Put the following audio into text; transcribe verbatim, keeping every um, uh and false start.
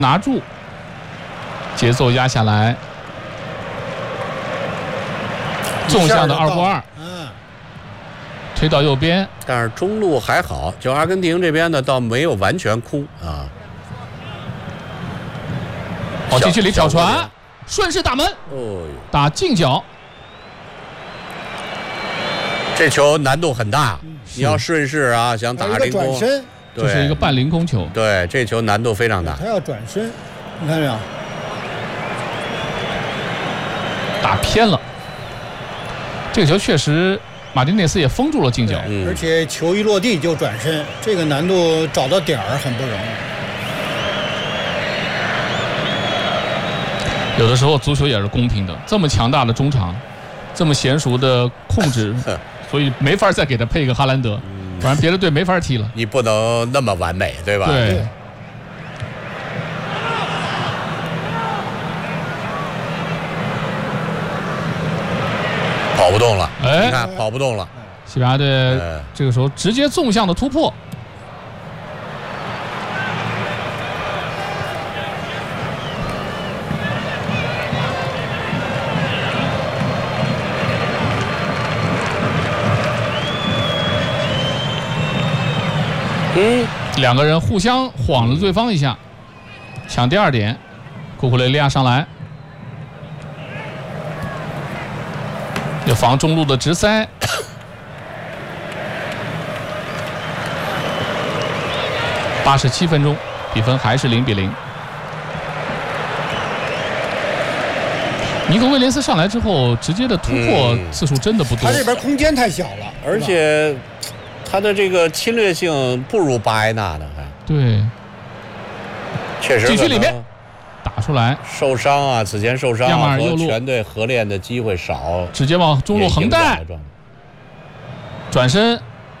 拿住，节奏压下来，纵向的二过二， 嗯， 推到右边， 但是中路还好，就阿根廷这边呢，倒没有完全哭啊。 好，近距离挑传，顺势打门， 哦， 打近角。 这球难度很大，你要顺势啊，想打凌空， 转身， 这是一个半凌空球。 对，这球难度非常大。 他要转身，你看没有？ 打偏了。这个球确实，马丁内斯也封住了近角， 嗯、 而且球一落地就转身，这个难度找到点儿很不容易。 有的时候足球也是公平的，这么强大的中场，这么娴熟的控制，所以没法再给他配一个哈兰德，不然别的队没法踢了。 你不能那么完美，对吧？ 对。 跑不动了， 哎， 你看跑不动了。 西班牙队这个时候直接纵向的突破。 嗯， 两个人互相晃了对方一下，抢第二点。库库雷利亚上来，要防中路的直塞。八十七分钟，比分还是零比零。尼克威廉斯上来之后，直接的突破次数真的不多。 他这边空间太小了， 而且他的这个侵略性不如巴埃纳的还。 对， 确实。 禁区里面打出来， 受伤啊，此前受伤啊， 和全队合练的机会少， 直接往中路横带，转身。